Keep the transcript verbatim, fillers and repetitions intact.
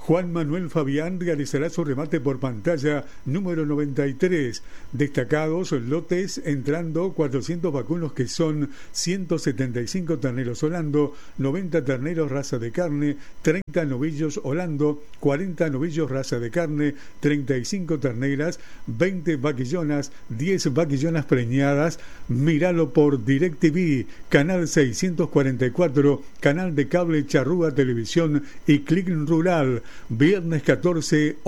Juan Manuel Fabián realizará su remate por pantalla número noventa y tres. Destacados lotes entrando cuatrocientos vacunos que son ciento setenta y cinco terneros holando, noventa terneros raza de carne, treinta novillos holando, cuarenta novillos raza de carne, treinta y cinco terneras, veinte vaquillonas, diez vaquillonas preñadas. Míralo por DirecTV, canal seiscientos cuarenta y cuatro, canal de cable Charrúa Televisión y Click Rural. Viernes catorce